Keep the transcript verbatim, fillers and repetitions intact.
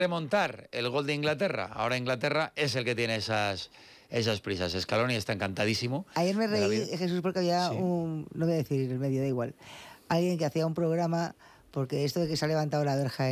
remontar el gol de Inglaterra. Ahora Inglaterra es el que tiene esas, esas prisas. Scaloni está encantadísimo. Ayer me reí, Jesús, porque había sí. un... No voy a decir el medio, da igual. Alguien que hacía un programa, porque esto de que se ha levantado la verja